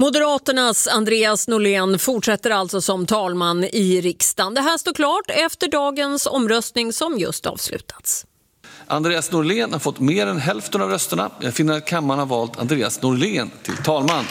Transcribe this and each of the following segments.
Moderaternas Andreas Norlén fortsätter alltså som talman i riksdagen. Det här står klart efter dagens omröstning som just avslutats. Andreas Norlén har fått mer än hälften av rösterna. Jag finner att kammaren har valt Andreas Norlén till talman.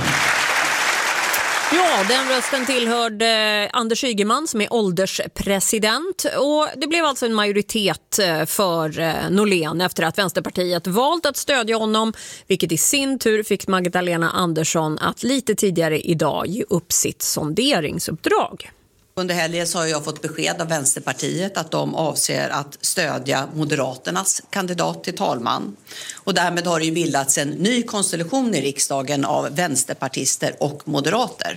Ja, den rösten tillhörde Anders Ygeman som är ålderspresident, och det blev alltså en majoritet för Norlén efter att Vänsterpartiet valt att stödja honom, vilket i sin tur fick Magdalena Andersson att lite tidigare idag ge upp sitt sonderingsuppdrag. Under helgen så har jag fått besked av Vänsterpartiet att de avser att stödja Moderaternas kandidat till talman. Och därmed har det ju bildats en ny konstellation i riksdagen av vänsterpartister och moderater.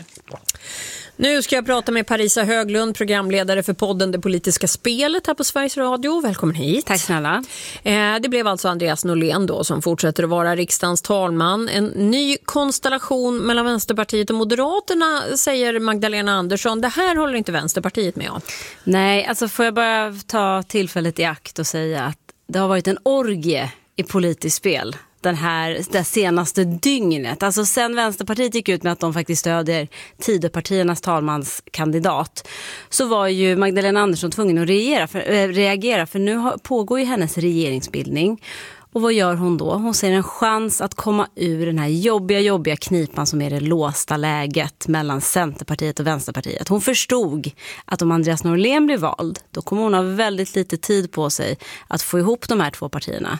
Nu ska jag prata med Parisa Höglund, programledare för podden Det politiska spelet här på Sveriges Radio. Välkommen hit. Tack snälla. Det blev alltså Andreas Norlén då som fortsätter att vara riksdagens talman. En ny konstellation mellan Vänsterpartiet och Moderaterna, säger Magdalena Andersson. Det här håller inte Vänsterpartiet med om. Nej, alltså får jag bara ta tillfället i akt och säga att det har varit en orgie i politiskt spel det senaste dygnet. Alltså sen Vänsterpartiet gick ut med att de faktiskt stödjer Tidöpartiernas talmanskandidat, så var ju Magdalena Andersson tvungen att reagera för nu pågår ju hennes regeringsbildning. Och vad gör hon då? Hon ser en chans att komma ur den här jobbiga knipan som är det låsta läget mellan Centerpartiet och Vänsterpartiet. Hon förstod att om Andreas Norlén blir vald, då kommer hon ha väldigt lite tid på sig att få ihop de här två partierna.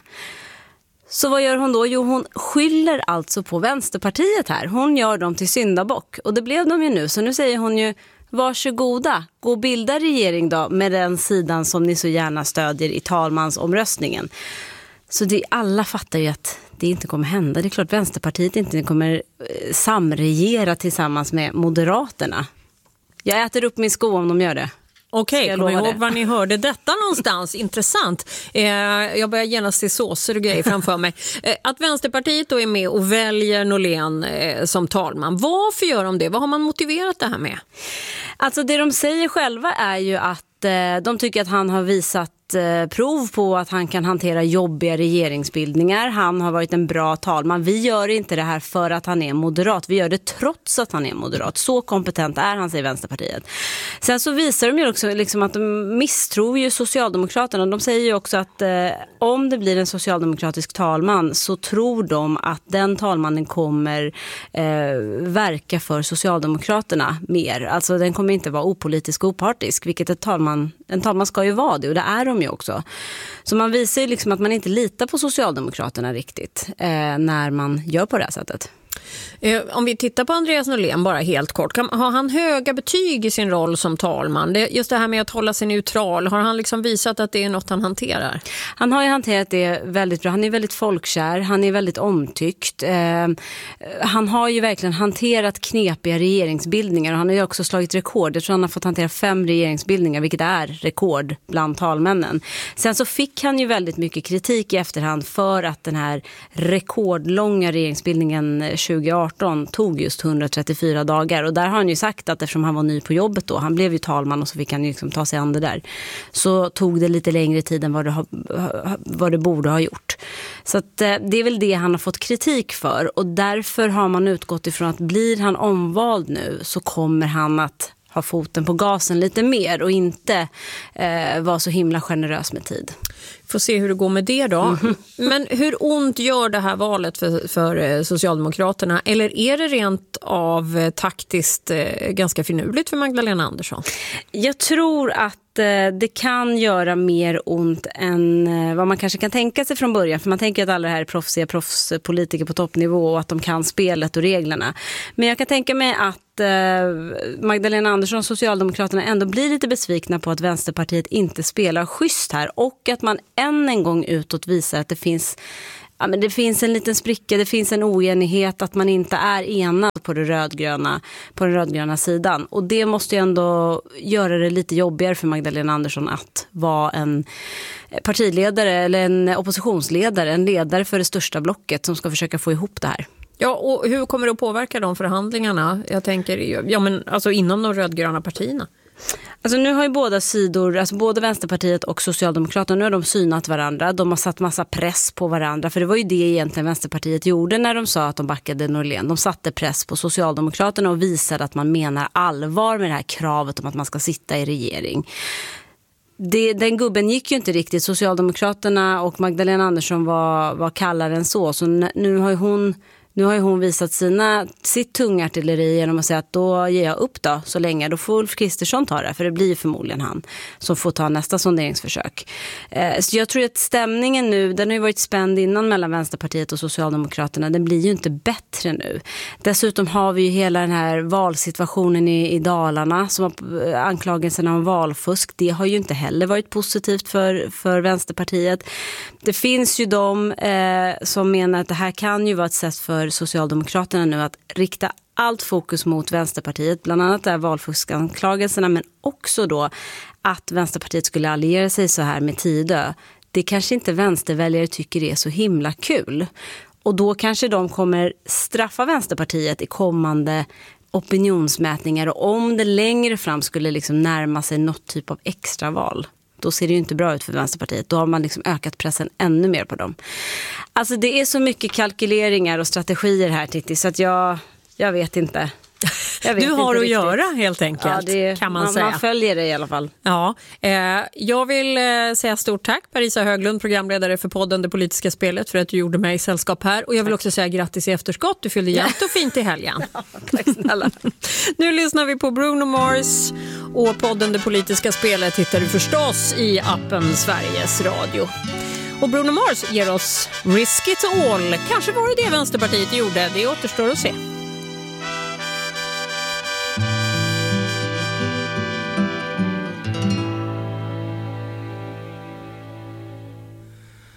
Så vad gör hon då? Jo, hon skyller alltså på Vänsterpartiet här. Hon gör dem till syndabock. Och det blev de ju nu. Så nu säger hon ju, varsågoda, gå och bilda regering då med den sidan som ni så gärna stödjer i talmansomröstningen. Så alla fattar ju att det inte kommer hända. Det är klart Vänsterpartiet inte kommer samregera tillsammans med Moderaterna. Jag äter upp min sko om de gör det. Okej, kom ihåg var ni hörde detta någonstans. Intressant. Jag börjar genast se såser och grejer framför mig. Att Vänsterpartiet då är med och väljer Norlén som talman. Varför gör de det? Vad har man motiverat det här med? Alltså det de säger själva är ju att de tycker att han har visat prov på att han kan hantera jobbiga regeringsbildningar. Han har varit en bra talman. Vi gör inte det här för att han är moderat. Vi gör det trots att han är moderat. Så kompetent är han, säger Vänsterpartiet. Sen så visar de ju också liksom att de misstror ju Socialdemokraterna. De säger ju också att om det blir en socialdemokratisk talman så tror de att den talmannen kommer verka för Socialdemokraterna mer. Alltså den kommer inte vara opolitisk och opartisk, vilket en talman ska ju vara det, och det är de ju också. Så man visar ju liksom att man inte litar på Socialdemokraterna riktigt när man gör på det här sättet. Om vi tittar på Andreas Norlén bara helt kort, har han höga betyg i sin roll som talman? Just det här med att hålla sig neutral, har han liksom visat att det är något han hanterar? Han har ju hanterat det väldigt bra. Han är väldigt folkkär, han är väldigt omtyckt. Han har ju verkligen hanterat knepiga regeringsbildningar, och han har ju också slagit rekord. Jag tror han har fått hantera 5 regeringsbildningar, vilket är rekord bland talmännen. Sen så fick han ju väldigt mycket kritik i efterhand för att den här rekordlånga regeringsbildningen 2018 tog just 134 dagar, och där har han ju sagt att eftersom han var ny på jobbet då, han blev ju talman och så fick han ju liksom ta sig an det där, så tog det lite längre tid än vad det borde ha gjort. Så att, det är väl det han har fått kritik för, och därför har man utgått ifrån att blir han omvald nu så kommer han att ha foten på gasen lite mer och inte vara så himla generös med tid. Får se hur det går med det då. Men hur ont gör det här valet för Socialdemokraterna? Eller är det rent av taktiskt ganska finurligt för Magdalena Andersson? Jag tror att det kan göra mer ont än vad man kanske kan tänka sig från början. För man tänker att alla här är proffspolitiker på toppnivå och att de kan spelet och reglerna. Men jag kan tänka mig att Magdalena Andersson och Socialdemokraterna ändå blir lite besvikna på att Vänsterpartiet inte spelar schysst här, och att man än en gång utåt visar att det finns en liten spricka, det finns en oenighet, att man inte är enad på den rödgröna sidan, och det måste ju ändå göra det lite jobbigare för Magdalena Andersson att vara en partiledare eller en oppositionsledare, en ledare för det största blocket som ska försöka få ihop det här. Ja, och hur kommer det att påverka de förhandlingarna? Jag tänker, alltså inom de rödgröna partierna. Alltså nu har ju båda sidor, alltså både Vänsterpartiet och Socialdemokraterna, nu har de synat varandra. De har satt massa press på varandra. För det var ju det egentligen Vänsterpartiet gjorde när de sa att de backade Norlén. De satte press på Socialdemokraterna och visade att man menar allvar med det här kravet om att man ska sitta i regering. Den gubben gick ju inte riktigt. Socialdemokraterna och Magdalena Andersson var kallare än så. Så nu har ju hon visat sitt tungartilleri genom att säga att då ger jag upp då så länge. Då får Ulf Kristersson ta det, för det blir förmodligen han som får ta nästa sonderingsförsök. Så jag tror att stämningen nu, den har ju varit spänd innan mellan Vänsterpartiet och Socialdemokraterna. Den blir ju inte bättre nu. Dessutom har vi ju hela den här valsituationen i Dalarna som har anklagelserna om valfusk. Det har ju inte heller varit positivt för Vänsterpartiet. Det finns ju de som menar att det här kan ju vara ett sätt för Socialdemokraterna nu att rikta allt fokus mot Vänsterpartiet, bland annat där valfuskanklagelserna, men också då att Vänsterpartiet skulle alliera sig så här med Tidö. Det kanske inte vänsterväljare tycker är så himla kul. Och då kanske de kommer straffa Vänsterpartiet i kommande opinionsmätningar, och om det längre fram skulle liksom närma sig något typ av extraval, då ser det ju inte bra ut för Vänsterpartiet. Då har man liksom ökat pressen ännu mer på dem. Alltså det är så mycket kalkyleringar och strategier här, Titti, så att jag vet inte. Du har att göra helt enkelt, kan man säga. Man följer det i alla fall. Ja, jag vill säga stort tack Parisa Höglund, programledare för podden Det politiska spelet, för att du gjorde mig sällskap här. Och jag vill också säga grattis i efterskott. Du fyllde jämt och fint i helgen. Ja, tack snälla. Nu lyssnar vi på Bruno Mars, och podden Det politiska spelet hittar du förstås i appen Sveriges Radio. Och Bruno Mars ger oss Risk It All. Kanske var det Vänsterpartiet gjorde, det återstår att se.